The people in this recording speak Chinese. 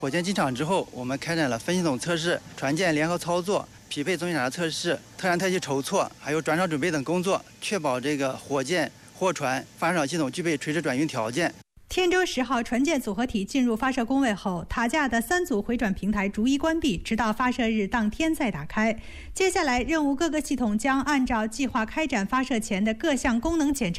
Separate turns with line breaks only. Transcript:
火箭进场之后，我们开展了分系统测试、船舰联合操作、匹配总检查测试、特燃特气筹措，还有转场准备等工作，确保这个火箭、货船、发射场系统具备垂直转运条件。
天舟10号船舰组合体进入发射工位后，塔架的3组回转平台逐一关闭，直到发射日当天再打开。接下来，任务各个系统将按照计划开展发射前的各项功能检查。